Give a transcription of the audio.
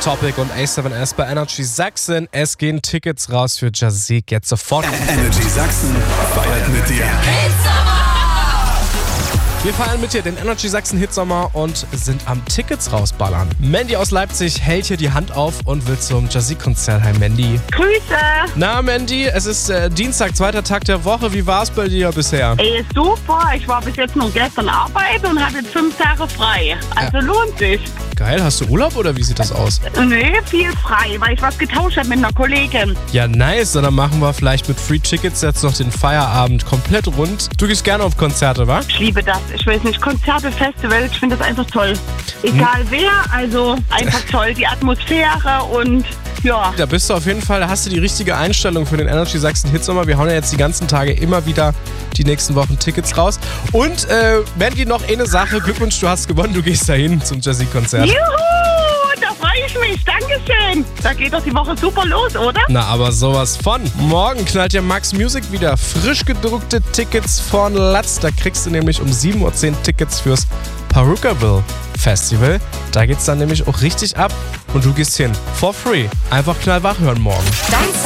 Topic und A7S bei Energy Sachsen. Es gehen Tickets raus für Jazik jetzt sofort. Energy Sachsen feiert mit dir. Wir feiern mit dir den Energy Sachsen Hitsommer und sind am Tickets rausballern. Mandy aus Leipzig hält hier die Hand auf und will zum Jazik-Konzert. Hi Mandy. Grüße. Na Mandy, es ist Dienstag, zweiter Tag der Woche. Wie war es bei dir bisher? Ey, super. Ich war bis jetzt nur gestern arbeiten und habe jetzt 5 Tage frei. Also lohnt sich. Geil, hast du Urlaub oder wie sieht das aus? Nee, viel frei, weil ich was getauscht habe mit einer Kollegin. Ja, nice. Dann machen wir vielleicht mit Free Tickets jetzt noch den Feierabend komplett rund. Du gehst gerne auf Konzerte, wa? Ich liebe das. Ich weiß nicht, Konzerte, Festivals, ich finde das einfach toll. Egal wer, also einfach toll. Die Atmosphäre und ja. Da bist du auf jeden Fall, da hast du die richtige Einstellung für den Energy Sachsen Hitsommer. Wir hauen ja jetzt die ganzen Tage immer wieder die nächsten Wochen Tickets raus. Und Mandy, noch eine Sache. Glückwunsch, du hast gewonnen. Du gehst dahin zum Jazik-Konzert. Juhu, da freue ich mich. Dankeschön. Da geht doch die Woche super los, oder? Na, aber sowas von. Morgen knallt ja Max Music wieder frisch gedruckte Tickets von Latz. Da kriegst du nämlich um 7:10 Uhr Tickets fürs Perukaville Festival. Da geht's dann nämlich auch richtig ab. Und du gehst hin. For free. Einfach knallwach hören morgen.